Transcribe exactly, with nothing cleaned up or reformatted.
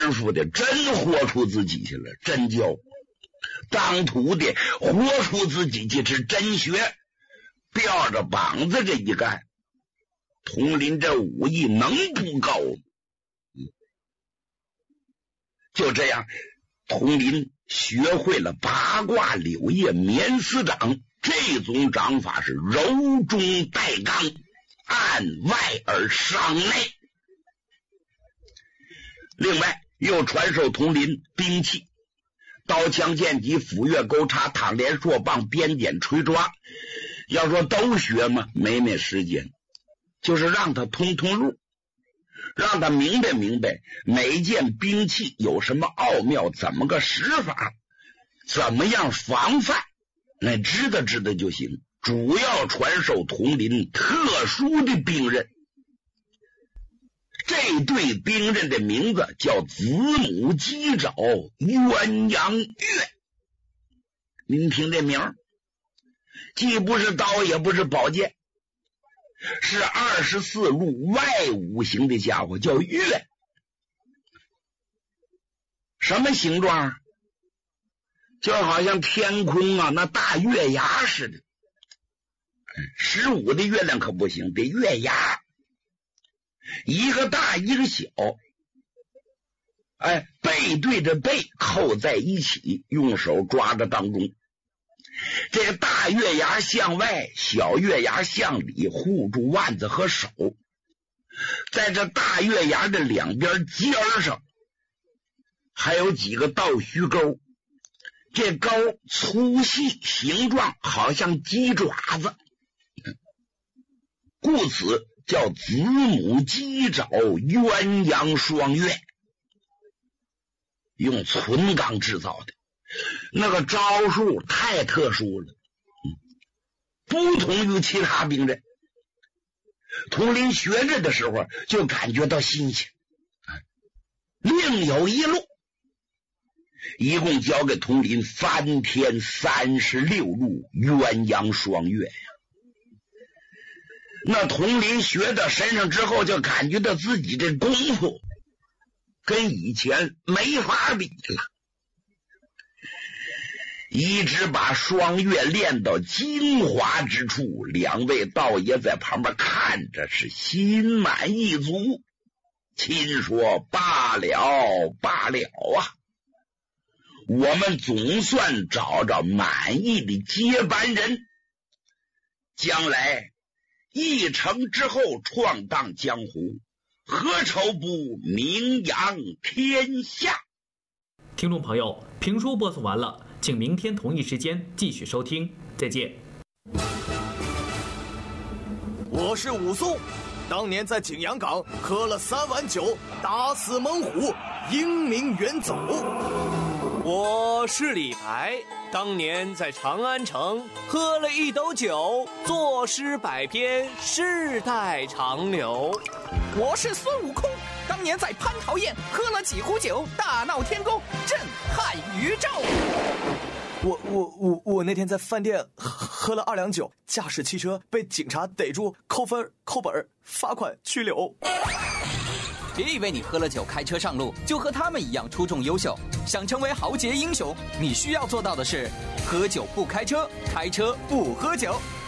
傅的真活出自己去了，真教；当徒弟活出自己去是真学，吊着膀子这一干，佟林这武艺能不高吗？就这样，佟林学会了八卦柳叶绵丝掌，这种掌法是柔中带刚，按外而上内。另外又传授佟林兵器，刀枪剑戟斧钺钩叉躺连槊棒鞭锏锤抓。要说都学嘛，没没时间，就是让他通通路，让他明白明白每一件兵器有什么奥妙，怎么个使法，怎么样防范，那知道知道就行。主要传授佟林特殊的兵刃，这对兵刃的名字叫子母鸡爪鸳鸯钺。您听这名儿，既不是刀也不是宝剑，是二十四路外五行的家伙，叫钺。什么形状？就好像天空啊那大月牙似的。十五的月亮可不行，得月牙，一个大一个小，哎，背对着背扣在一起，用手抓着当中。这个大月牙向外，小月牙向里，护住腕子和手。在这大月牙的两边尖上还有几个倒须钩，这钩粗细形状好像鸡爪子，故此叫子母鸡爪鸳鸯双钺，用纯钢制造的。那个招数太特殊了，不同于其他兵刃。佟林学着的时候就感觉到新鲜，另有一路。一共教给佟林翻天三十六路鸳鸯双钺呀。那佟林学到身上之后，就感觉到自己这功夫跟以前没法比了，一直把双钺练到精华之处。两位道爷在旁边看着是心满意足，亲说罢了罢了啊，我们总算找着满意的接班人，将来一成之后闯荡江湖，何愁不名扬天下。 听众朋友，评书播送完了，请明天同一时间继续收听，再见。 我是武松，当年在景阳冈喝了三碗酒，打死猛虎，英名远走。 我是李白，当年在长安城喝了一斗酒，作诗百篇，世代长流。 我是孙悟空，当年在蟠桃宴喝了几壶酒，大闹天宫，震撼宇宙。 我我我我那天在饭店喝了二两酒，驾驶汽车被警察逮住，扣分扣本罚款拘留。 别以为你喝了酒开车上路就和他们一样出众优秀，想成为豪杰英雄，你需要做到的是喝酒不开车，开车不喝酒。